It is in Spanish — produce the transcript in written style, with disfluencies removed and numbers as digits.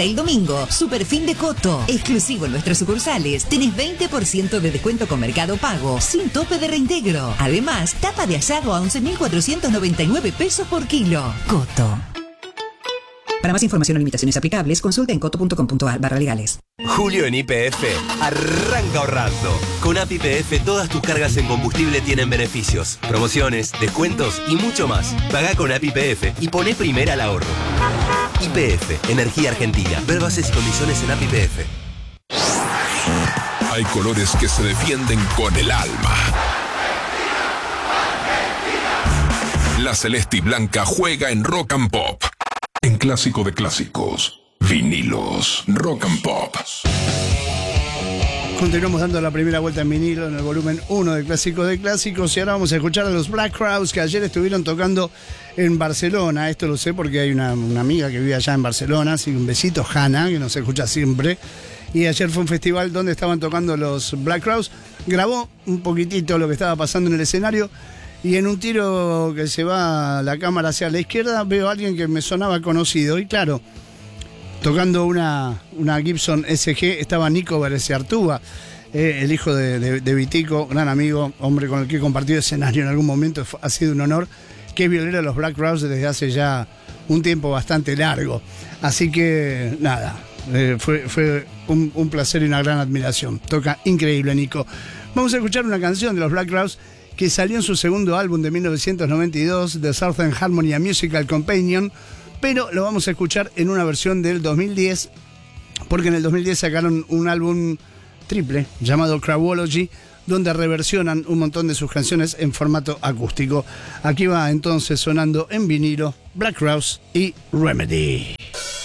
hasta el domingo. Super fin de Coto. Exclusivo en nuestras sucursales. Tenés 20% de descuento con Mercado Pago, sin tope de reintegro. Además, tapa de asado a 11.499 pesos por kilo. Coto. Para más información o limitaciones aplicables, consulta en coto.com.ar/legales. Julio en YPF arranca ahorrando. Con App YPF todas tus cargas en combustible tienen beneficios, promociones, descuentos y mucho más. Pagá con App YPF y poné primera al ahorro. YPF, Energía Argentina. Ver bases y condiciones en App YPF. Hay colores que se defienden con el alma. La celeste y blanca juega en Rock and Pop. En Clásico de Clásicos, vinilos, Rock and Pop. Continuamos dando la primera vuelta en vinilo en el volumen 1 de Clásico de Clásicos y ahora vamos a escuchar a los Black Crowes que ayer estuvieron tocando en Barcelona. Esto lo sé porque hay una amiga que vive allá en Barcelona, así que un besito, Hanna, que nos escucha siempre. Y ayer fue un festival donde estaban tocando los Black Crowes. Grabó un poquitito lo que estaba pasando en el escenario. Y en un tiro que se va la cámara hacia la izquierda, veo a alguien que me sonaba conocido. Y claro, tocando una Gibson SG, estaba Nico Bereciartúa, el hijo de Vitico, gran amigo, hombre con el que he compartido escenario en algún momento. Ha sido un honor, que es violero de los Black Crowes desde hace ya un tiempo bastante largo. Así que, nada, fue un placer y una gran admiración. Toca increíble, Nico. Vamos a escuchar una canción de los Black Crowes que salió en su segundo álbum de 1992, The Southern Harmony and Musical Companion, pero lo vamos a escuchar en una versión del 2010, porque en el 2010 sacaron un álbum triple llamado Crowology, donde reversionan un montón de sus canciones en formato acústico. Aquí va entonces sonando en vinilo Black Crowes y Remedy.